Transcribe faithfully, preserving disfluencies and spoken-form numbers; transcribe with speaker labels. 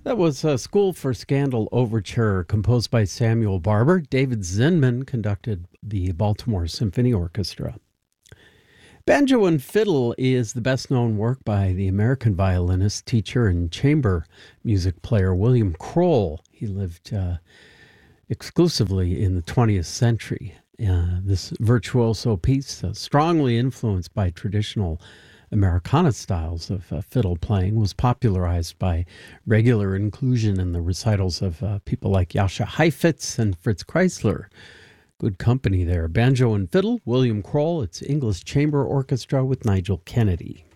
Speaker 1: That was a School for Scandal Overture, composed by Samuel Barber. David Zinman conducted the Baltimore Symphony Orchestra. Banjo and Fiddle is the best-known work by the American violinist, teacher, and chamber music player William Kroll. He lived uh, exclusively in the twentieth century. Uh, this virtuoso piece, uh, strongly influenced by traditional Americana styles of uh, fiddle playing, was popularized by regular inclusion in the recitals of uh, people like Jascha Heifetz and Fritz Kreisler. Good company there. Banjo and Fiddle, William Kroll, it's English Chamber Orchestra with Nigel Kennedy.